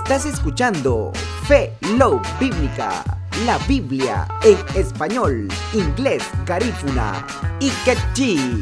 Estás escuchando Fe Love Bíblica, la Biblia en español, inglés, garífuna y quechí.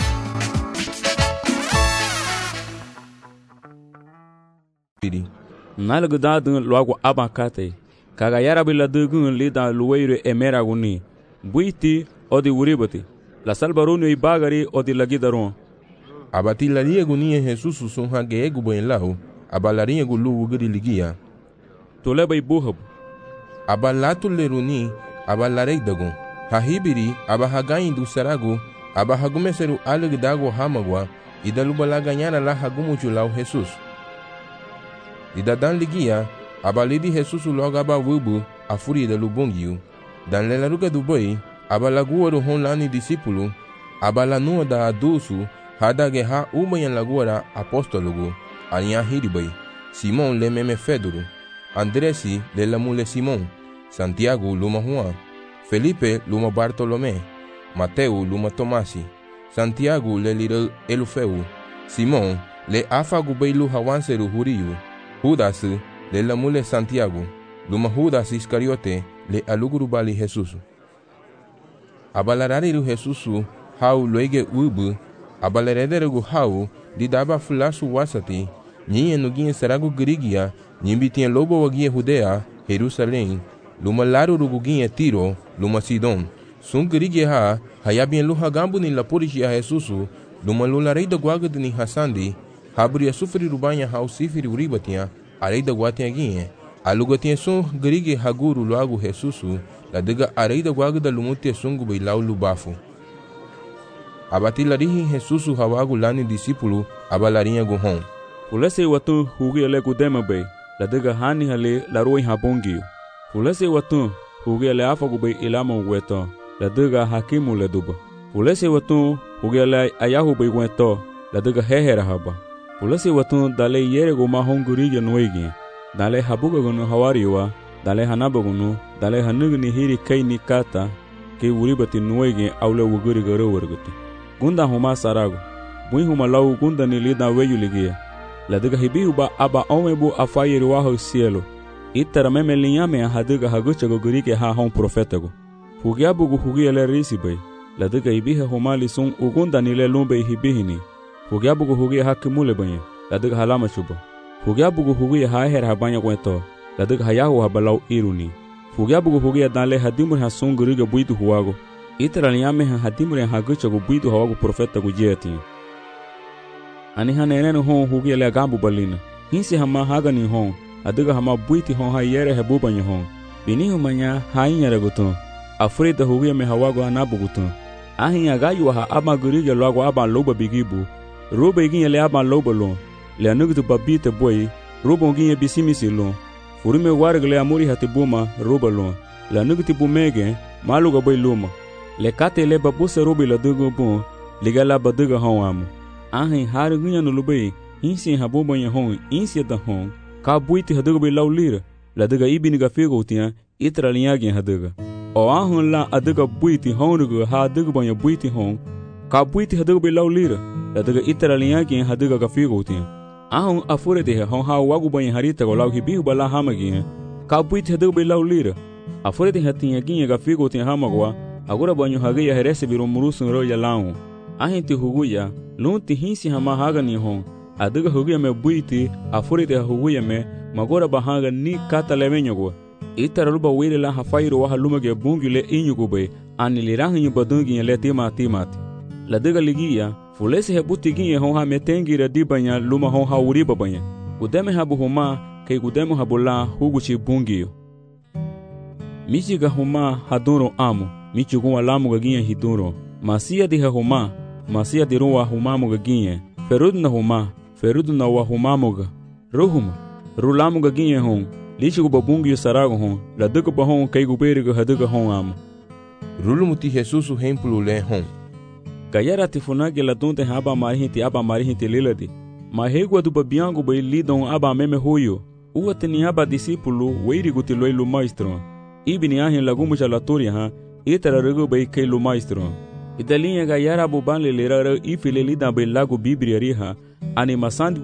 Nalgdadun logo abakate kagayara biladugun lida luweire emeraguni buiti odi uribati la salbarunio ibagari odi lagidaron abatilaria gunia Jesus son hagego bem lao abalarinha gulu ugri ligia toleba ibuhab abalatu leruni abalarei dagon hahibiri abahagain do sarago abahagumeseru algdago hamagwa idalubala ganhara la hagumuchu lao Jesus Idadan ligia, abalidi Jesus logo abavubu, a furia da lubongiu. Dan lelaruga do boi, abalagua do honlani discípulo, abalanua da adulso, hada guerra umayan lagora apóstologo, alinha hiribai, Simão le meme Fedoro, Andresi le la mule Simão, Santiago luma Juan, Felipe luma Bartolomé, Mateo luma Tomasi, Santiago le lira Elufeu, Simão le afagu beilu hawanseru huriu, Judas le la mule Santiago, luma Judas Iscariote le aluguru bali Jesus. Abalarariru Jesus hau loige ubu, abalarederegu hau didaba fulasu wasati, ninha nuguinha saragu grigia, nimbitinha lobo waguinha Judea, Jerusalém, luma laru ruguinha Tiro, luma Sidon, sun grigia ha, hayabinha luhagambu ni lapurishi a Jesus, luma lularei da guaga ni Hassandi, Habria sufri rubanha hau sifiri uribatinha, arei da guatinha guinha, alugatinha sun grige haguru logo Jesusu, la diga arei da guaga da lumutia sungu bailau lubafu. Abatilarihi Jesusu hawagu lani discípulo, abalarinha guhon. Fulese watu hugi ale gudema bay, la diga hani hale la roi habongiu. Fulese watu hugi ale afagu bay ilama weto, la diga hakimu le duba. Fulese watu hugi ale ayahu bay weto, la diga hehera haba. Fulasi watu dale yere go mahon gurige noigi dale habuga gonu hawariwa dale hanabagunu dale hanugni hiri kaini kata ke uribati noigi awle wuguri garo warguti gunda huma sarago bui huma law gunda ni lida weyuligie la diga hibiuba aba omebu afayiri wa cielo itara memelinyame hadiga hagucha go gurige ha hon profetago fugiabugu hugiele risibai la diga ibiha huma lisun ugunda ni le lumbe hibihini Fugiabugu hugia haki mule banye, la diga halama chuba. Fugiabugu hugia haher habanya kweto, la diga hayahu habalau iruni. Fugiabugu hugia dale hadimur hasungu riga buitu huwago. Itara liyame hadimur hagucha gu buitu hawago profeta gu jeti. Ani hanenenu hon hugia le gambu balina. Hinsi hama haga ni hon, la diga hama buiti hon hayere hebu banye hon. Binihu manya hainyere gutun. Afrida hugia me hawago anabu gutun. Ahinya gayu ha ama guriga logo aba loba bigibu. Roba ginha le aba loba lon, le anugu babita boy, roba ginha bisimisi lon, furume warga le amuri hatibuma roba lon, le anugu tibu mege, maluga boy luma, le kate le babusa roba la dugo bon, liga la baduga hon amu. Ahin haru ginha no lubei, insi habuma ya hon, insi da hon, ka buiti haduga boy lau lira, la duga ibiniga figo tia, itra linhagi haduga. O ahun la aduga buiti honugu ha aduga bonya buiti hon, ka buiti haduga boy lau lira. La diga itara linhagi hadiga gafigo utia. Ahun afure de hon ha wagu banha harita go lau hibihu bala hamagi. Ka buiti hadiga be lau lira. Afure de hatinha ginha gafigo utia hamagwa. Agora banho hagia herese biro murusun roya lau. Ahinti huguya, lunti hinsi hama haga ni hon. Adiga huguya me buiti, afure de huguya me, magora bahaga ni kata levenyogo. Itara luba wile la hafairu waha lumage bungi le inyugube, anilirahi badungi le timati. La diga ligia, fulese hebuti ginye hon ha metengira dibanya luma hon ha uriba banya. Gudeme habu huma, kay gudeme habula huguchi bungiyo. Michiga huma haduro amu, michiguwa lamu gaginye hiduro. Masia diha huma, masia diruwa humamu gaginye. Ferudna huma, ferudna wa humamuga. Ruhuma, rulamu gaginye hon, lichigu babungiyo sarago hon, la diga bahon kay guberiga hadiga hon amu. Rulumuti Jesusu hempulu le hon. Gayara tifunage la dunte aba marihinti liladi. Mahegwa du babiango bay lidon aba meme huyo. Uatini aba discípulo weiriguti loilu maestro. Ibni ahin lagumu jalatori ha, itara rego bay keilu maestro. Italinha gayara buban lelera ifile lida bay lago bibriariha, animação